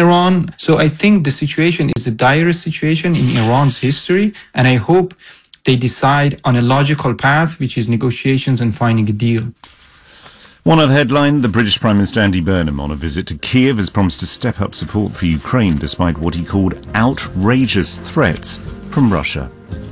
Iran. So I think the situation is the direst situation in Iran's history, and I hope they decide on a logical path, which is negotiations and finding a deal. One other headline, the British Prime Minister Andy Burnham on a visit to Kiev has promised to step up support for Ukraine despite what he called outrageous threats from Russia.